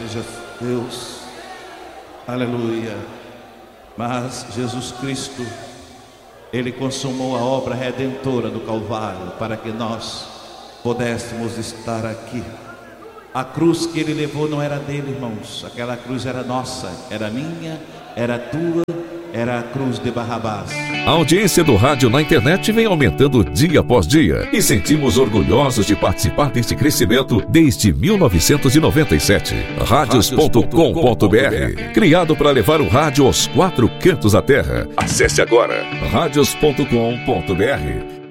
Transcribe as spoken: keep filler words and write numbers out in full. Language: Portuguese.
seja Deus. Aleluia. Mas Jesus Cristo, Ele consumou a obra redentora do Calvário para que nós pudéssemos estar aqui. A cruz que Ele levou não era dele, irmãos. Aquela cruz era nossa, era minha, era tua, era a cruz de Barrabás. A audiência do rádio na internet vem aumentando dia após dia e sentimos orgulhosos de participar deste crescimento desde mil novecentos e noventa e sete. Radios ponto com ponto br, criado para levar o rádio aos quatro cantos da terra. Acesse agora radios ponto com ponto br.